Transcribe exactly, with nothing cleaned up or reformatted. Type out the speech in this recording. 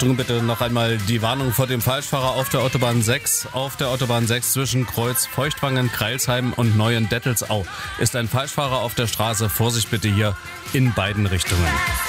Achtung bitte noch einmal die Warnung vor dem Falschfahrer auf der Autobahn sechs. Auf der Autobahn sechs zwischen Kreuz Feuchtwangen, Kreilsheim und Neuendettelsau ist ein Falschfahrer auf der Straße. Vorsicht bitte hier in beiden Richtungen.